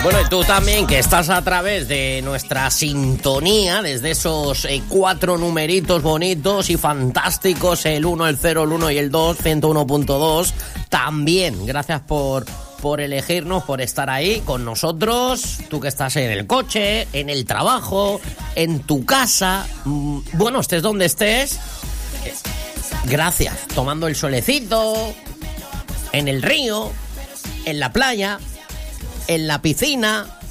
Bueno, y tú también, que estás a través de nuestra sintonía, desde esos 4 numeritos bonitos y fantásticos, el 1, el 0, el 1 y el 2, 101.2, también, gracias por elegirnos, por estar ahí con nosotros, tú que estás en el coche, en el trabajo, en tu casa, bueno, estés donde estés, gracias, tomando el solecito, en el río, en la playa, en la piscina,